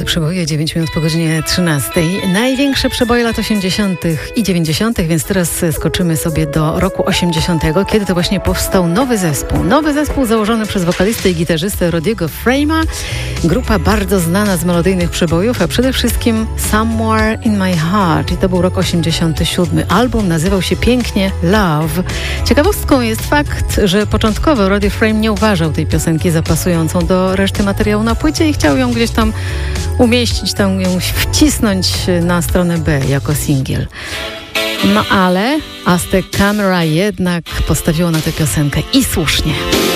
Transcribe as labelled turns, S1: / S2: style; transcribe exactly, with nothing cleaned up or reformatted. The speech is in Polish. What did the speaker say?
S1: Złote przeboje, dziewięć minut po godzinie trzynastej. Największe przeboje lat osiemdziesiątych i dziewięćdziesiątych, więc teraz skoczymy sobie do roku osiemdziesiątego, kiedy to właśnie powstał nowy zespół. Nowy zespół założony przez wokalistę i gitarzystę Rodiego Frama. Grupa bardzo znana z melodyjnych przebojów, a przede wszystkim Somewhere in My Heart. I to był rok osiemdziesiąty siódmy. Album nazywał się pięknie Love. Ciekawostką jest fakt, że początkowo Roddy Frame nie uważał tej piosenki za pasującą do reszty materiału na płycie i chciał ją gdzieś tam umieścić, tam ją wcisnąć na stronę B jako singiel. No ale Aztec Camera jednak postawiło na tę piosenkę i słusznie.